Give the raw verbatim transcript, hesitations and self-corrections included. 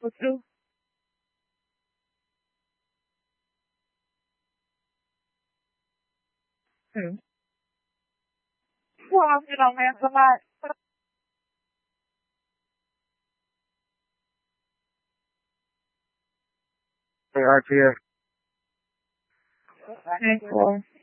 go through? Hmm. Wow, you know, man, so much. Hey, R T X. Okay, cool.